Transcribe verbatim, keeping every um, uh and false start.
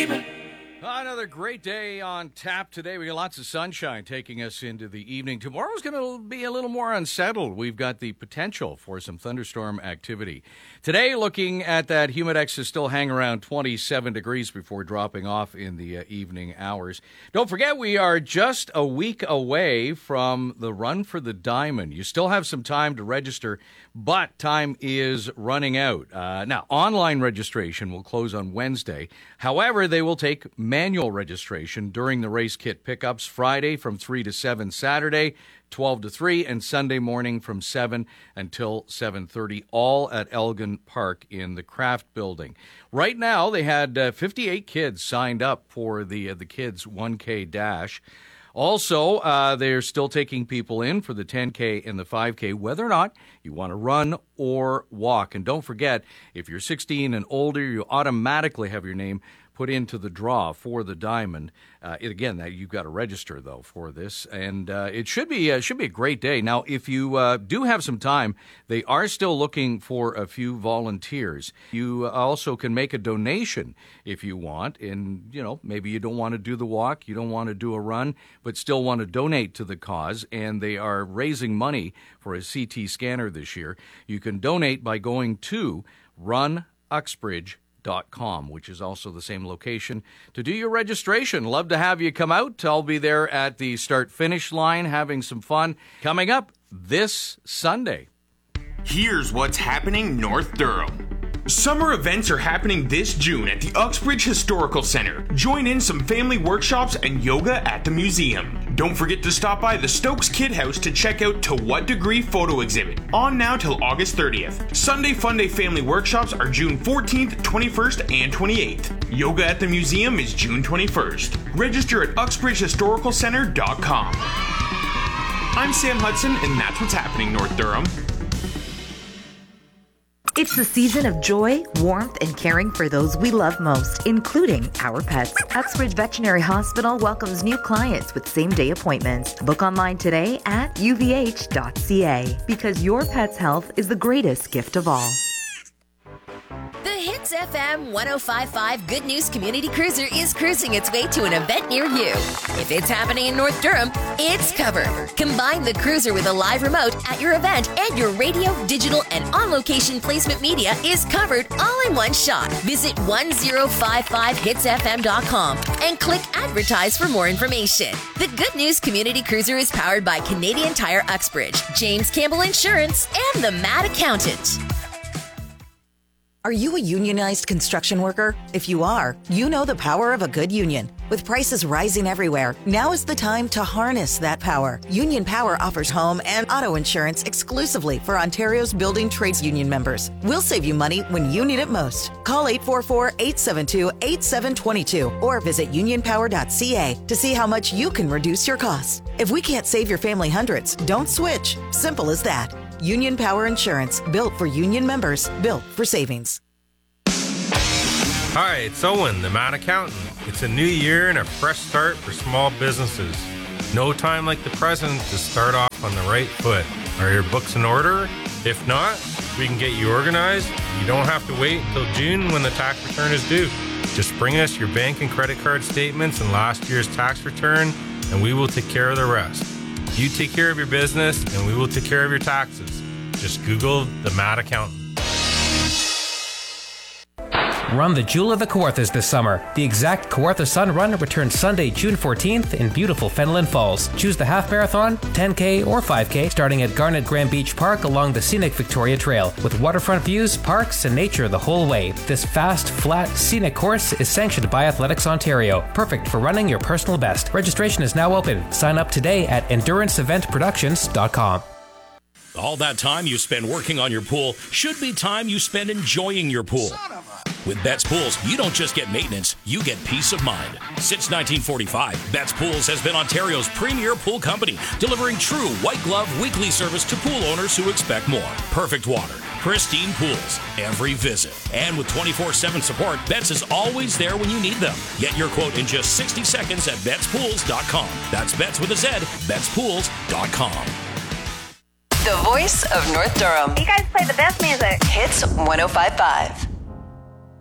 baby. Another great day on tap today. We got lots of sunshine taking us into the evening. Tomorrow's going to be a little more unsettled. We've got the potential for some thunderstorm activity. Today, looking at that, Humidex is still hanging around twenty-seven degrees before dropping off in the uh, evening hours. Don't forget, we are just a week away from the Run for the Diamond. You still have some time to register, but time is running out. Uh, now, online registration will close on Wednesday. However, they will take manual registration during the race kit pickups Friday from three to seven, Saturday twelve to three, and Sunday morning from seven until seven thirty, all at Elgin Park in the Kraft Building. Right now, they had uh, fifty-eight kids signed up for the uh, the kids one K dash. Also, uh, they're still taking people in for the ten K and the five K, whether or not you want to run or walk. And don't forget, if you're sixteen and older, you automatically have your name put into the draw for the Diamond. Uh, it, again, that you've got to register, though, for this. And uh, it should be, uh, should be a great day. Now, if you uh, do have some time, they are still looking for a few volunteers. You also can make a donation if you want. And, you know, maybe you don't want to do the walk, you don't want to do a run, but still want to donate to the cause. And they are raising money for a C T scanner this year. You can donate by going to run uxbridge dot com, which is also the same location to do your registration. Love to have you come out. I'll be there at the start-finish line having some fun coming up this Sunday. Here's what's happening North Durham. Summer events are happening this June at the Uxbridge Historical Center. Join in some family workshops and yoga at the museum. Don't forget to stop by the Stokes Kid House to check out To What Degree photo exhibit. On now till August thirtieth. Sunday Fun Day family workshops are June fourteenth, twenty-first, and twenty-eighth. Yoga at the museum is June twenty-first. Register at uxbridge historical center dot com. I'm Sam Hudson, and that's what's happening North Durham. It's the season of joy, warmth, and caring for those we love most, including our pets. Uxbridge Veterinary Hospital welcomes new clients with same-day appointments. Book online today at u v h dot c a because your pet's health is the greatest gift of all. The Hits F M one oh five point five Good News Community Cruiser is cruising its way to an event near you. If it's happening in North Durham, it's covered. Combine the cruiser with a live remote at your event, and your radio, digital, and on-location placement media is covered all in one shot. Visit one oh five five hits f m dot com and click Advertise for more information. The Good News Community Cruiser is powered by Canadian Tire Uxbridge, James Campbell Insurance, and the Mad Accountant. Are you a unionized construction worker? If you are, you know the power of a good union. With prices rising everywhere, now is the time to harness that power. Union Power offers home and auto insurance exclusively for Ontario's building trades union members. We'll save you money when you need it most. Call eight four four, eight seven two, eight seven two two or visit union power dot c a to see how much you can reduce your costs. If we can't save your family hundreds, don't switch. Simple as that. Union Power Insurance, built for union members, built for savings. Hi, it's Owen, the Mad Accountant. It's a new year and a fresh start for small businesses. No time like the present to start off on the right foot. Are your books in order? If not, we can get you organized. You don't have to wait until June when the tax return is due. Just bring us your bank and credit card statements and last year's tax return, and we will take care of the rest. You take care of your business, and we will take care of your taxes. Just Google the Mad Accountant. Run the Jewel of the Kawarthas this summer. The Exact Kawartha Sun Run returns Sunday, June fourteenth in beautiful Fenelon Falls. Choose the half marathon, ten K, or five K starting at Garnet Grand Beach Park along the scenic Victoria Trail with waterfront views, parks, and nature the whole way. This fast, flat, scenic course is sanctioned by Athletics Ontario. Perfect for running your personal best. Registration is now open. Sign up today at endurance event productions dot com. All that time you spend working on your pool should be time you spend enjoying your pool. With Betts Pools, you don't just get maintenance, you get peace of mind. Since nineteen forty-five, Betts Pools has been Ontario's premier pool company, delivering true white glove weekly service to pool owners who expect more. Perfect water, pristine pools, every visit. And with twenty-four seven support, Betts is always there when you need them. Get your quote in just sixty seconds at betts pools dot com. That's Betts with a Z, betts pools dot com. The voice of North Durham. You guys play the best music. Hits one oh five point five.